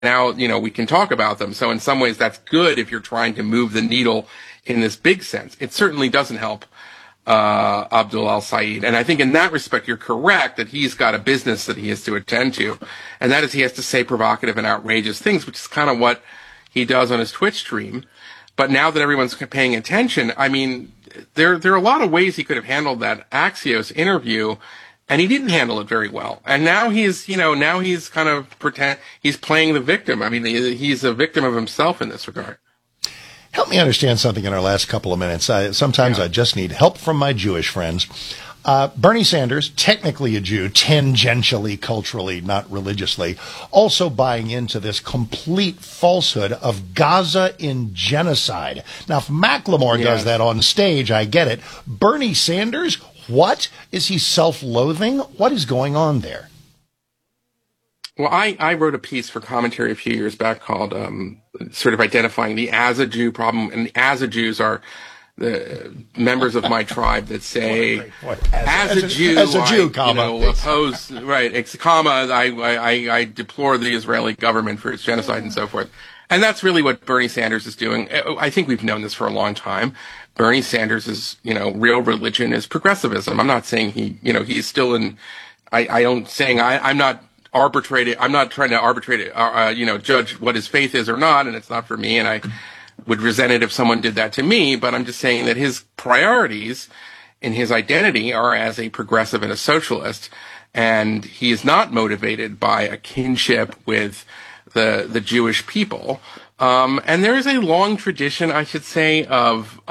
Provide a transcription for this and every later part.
now, we can talk about them. So in some ways, that's good if you're trying to move the needle in this big sense. It certainly doesn't help Abdul al-Sayed. And I think in that respect, you're correct that he's got a business that he has to attend to. And that is he has to say provocative and outrageous things, which is kind of what he does on his Twitch stream. But now that everyone's paying attention, I mean, there are a lot of ways he could have handled that Axios interview, and he didn't handle it very well. And now he's kind of he's playing the victim. I mean, he's a victim of himself in this regard. Help me understand something in our last couple of minutes. Sometimes I just need help from my Jewish friends. Bernie Sanders, technically a Jew, tangentially, culturally, not religiously, also buying into this complete falsehood of Gaza in genocide. Now, if Macklemore does that on stage, I get it. Bernie Sanders, what? Is he self-loathing? What is going on there? Well, I wrote a piece for Commentary a few years back called sort of identifying the as a Jew problem. And the as a Jews are the members of my tribe that say, as a Jew, oppose, right, I deplore the Israeli government for its genocide and so forth. And that's really what Bernie Sanders is doing. I think we've known this for a long time. Bernie Sanders is, real religion is progressivism. I'm not saying he's still in, I'm not trying to arbitrate, judge what his faith is or not, and it's not for me, and I would resent it if someone did that to me, but I'm just saying that his priorities in his identity are as a progressive and a socialist, and he is not motivated by a kinship with the Jewish people. And there is a long tradition, I should say, of,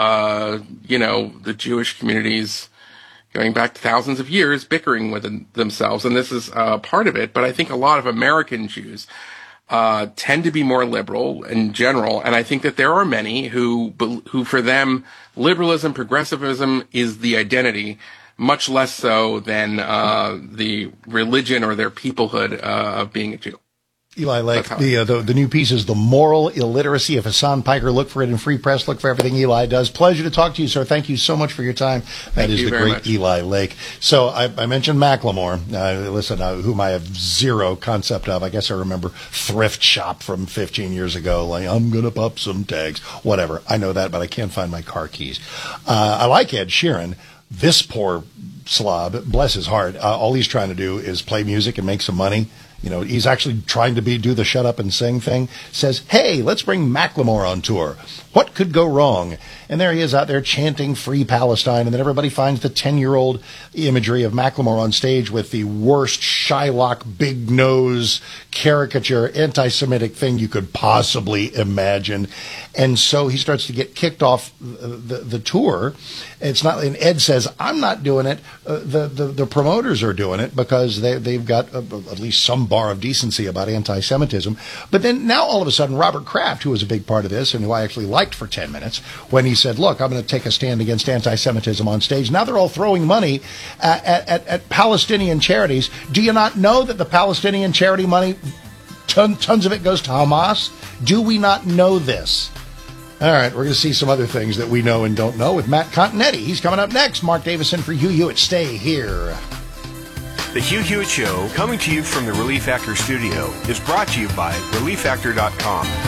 the Jewish communities going back thousands of years, bickering with themselves, and this is part of it. But I think a lot of American Jews tend to be more liberal in general, and I think that there are many who for them, liberalism, progressivism is the identity, much less so than the religion or their peoplehood of being a Jew. Eli Lake, the new piece is The Moral Illiteracy of Hassan Piker. Look for it in Free Press. Look for everything Eli does. Pleasure to talk to you, sir. Thank you so much for your time. That is the great Eli Lake. So I mentioned Macklemore, whom I have zero concept of. I guess I remember Thrift Shop from 15 years ago, like, I'm going to pop some tags. Whatever. I know that, but I can't find my car keys. I like Ed Sheeran. This poor slob, bless his heart, all he's trying to do is play music and make some money. He's actually trying to do the shut up and sing thing. Says, hey, let's bring Macklemore on tour. What could go wrong? And there he is out there chanting Free Palestine, and then everybody finds the 10-year-old imagery of Macklemore on stage with the worst Shylock, big nose, caricature, anti-Semitic thing you could possibly imagine. And so he starts to get kicked off the tour. It's not, and Ed says, I'm not doing it. The promoters are doing it because they've got at least some bar of decency about anti-Semitism. But then now all of a sudden, Robert Kraft, who was a big part of this and who I actually liked for 10 minutes, when he said, look, I'm going to take a stand against anti-Semitism on stage. Now they're all throwing money at Palestinian charities. Do you not know that the Palestinian charity money, tons of it goes to Hamas? Do we not know this? All right, we're going to see some other things that we know and don't know with Matt Continetti. He's coming up next. Mark Davison for Hugh Hewitt. Stay here. The Hugh Hewitt Show, coming to you from the Relief Factor studio, is brought to you by ReliefFactor.com.